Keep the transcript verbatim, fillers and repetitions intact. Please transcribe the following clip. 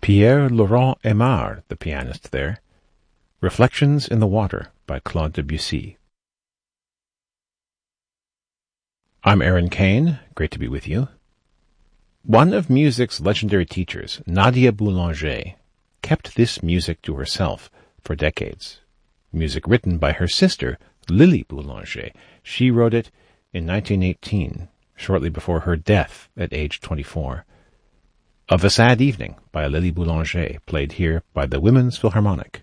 Pierre-Laurent Aimard, the pianist there. Reflections in the Water by Claude Debussy. I'm Aaron Kane. Great to be with you. One of music's legendary teachers, Nadia Boulanger, kept this music to herself for decades. Music written by her sister, Lily Boulanger. She wrote it in nineteen eighteen, shortly before her death at age twenty-four. Of a Sad Evening by Lily Boulanger, played here by the Women's Philharmonic.